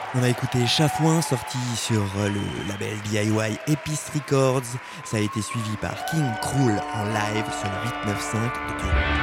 On a écouté Chafouin, sorti sur le label DIY Epice Records. Ça a été suivi par King Krul en live sur le 895 de Cure.